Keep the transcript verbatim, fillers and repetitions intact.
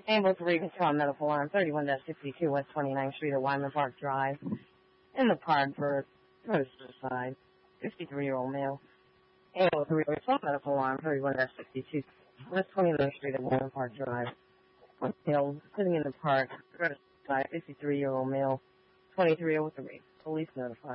Ambulance three, control medical alarm, thirty-one sixty-two West twenty-ninth Street at Wyman Park Drive. In the park for suicide. fifty-three-year-old male. Ambulance three, control medical alarm, thirty-one sixty-two West twenty-ninth Street at Wyman Park Drive. One male sitting in the park, suicide, fifty-three-year-old male, twenty-three oh three. Police notified.